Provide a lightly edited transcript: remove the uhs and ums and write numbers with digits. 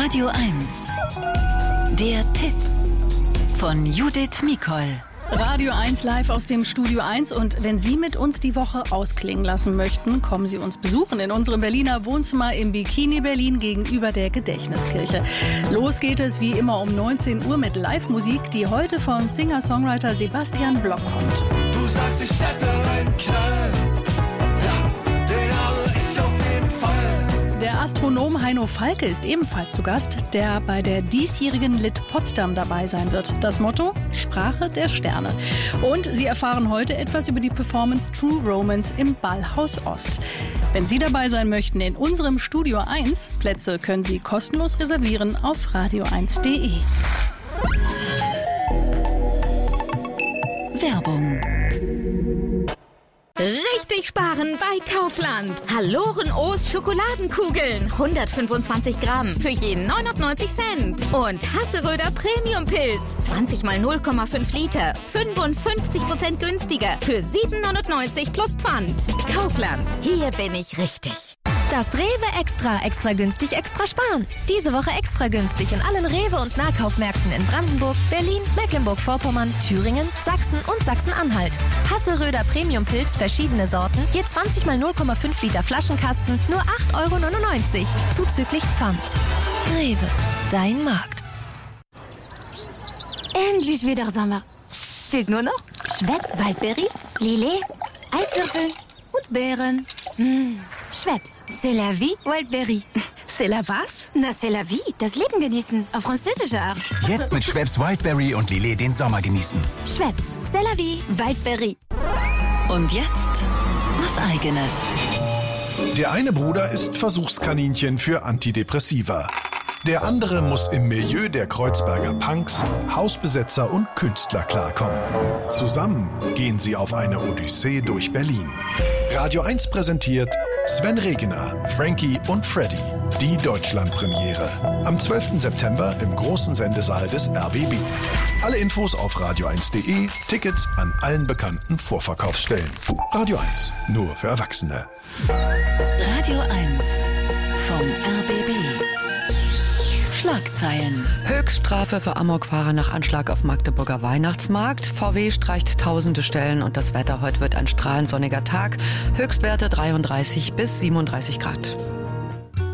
Radio 1. Der Tipp von Judith Mikol. Radio 1 live aus dem Studio 1, und wenn Sie mit uns die Woche ausklingen lassen möchten, kommen Sie uns besuchen in unserem Berliner Wohnzimmer im Bikini Berlin gegenüber der Gedächtniskirche. Los geht es wie immer um 19 Uhr mit Live-Musik, die heute von Singer-Songwriter Sebastian Block kommt. Du sagst, ich hätte einen Knall, ja, den habe ich auf jeden Fall. Der Astronom Heino Falke ist ebenfalls zu Gast, der bei der diesjährigen Lit Potsdam dabei sein wird. Das Motto: Sprache der Sterne. Und Sie erfahren heute etwas über die Performance True Romance im Ballhaus Ost. Wenn Sie dabei sein möchten in unserem Studio 1, Plätze können Sie kostenlos reservieren auf radio1.de. Werbung. Richtig sparen bei Kaufland. Haloren O's Schokoladenkugeln. 125 Gramm für jeden 99 Cent. Und Hasseröder Premium-Pilz. 20 mal 0,5 Liter. 55% günstiger. Für 7,99 plus Pfand. Kaufland. Hier bin ich richtig. Das Rewe Extra günstig, extra sparen. Diese Woche extra günstig in allen Rewe- und Nahkaufmärkten in Brandenburg, Berlin, Mecklenburg-Vorpommern, Thüringen, Sachsen und Sachsen-Anhalt. Hasseröder Premium-Pilz, verschiedene Sorten, je 20 mal 0,5 Liter Flaschenkasten, nur 8,99 €, zuzüglich Pfand. Rewe, dein Markt. Endlich wieder Sommer. Fehlt nur noch Schweppes Waldbeere, Lillet, Eiswürfel und Beeren. Schweppes, c'est la vie, Wildberry. C'est la was? Na, c'est la vie, das Leben genießen, auf französische Art. Jetzt mit Schweppes Wildberry und Lillet den Sommer genießen. Schweppes, c'est la vie, Wildberry. Und jetzt was Eigenes. Der eine Bruder ist Versuchskaninchen für Antidepressiva. Der andere muss im Milieu der Kreuzberger Punks, Hausbesetzer und Künstler klarkommen. Zusammen gehen sie auf eine Odyssee durch Berlin. Radio 1 präsentiert Sven Regener, Frankie und Freddy, die Deutschlandpremiere. Am 12. September im großen Sendesaal des RBB. Alle Infos auf radio1.de, Tickets an allen bekannten Vorverkaufsstellen. Radio 1, nur für Erwachsene. Radio 1 vom RBB. Schlagzeilen. Höchststrafe für Amokfahrer nach Anschlag auf Magdeburger Weihnachtsmarkt. VW streicht tausende Stellen und das Wetter heute wird ein strahlend sonniger Tag. Höchstwerte 33 bis 37 Grad.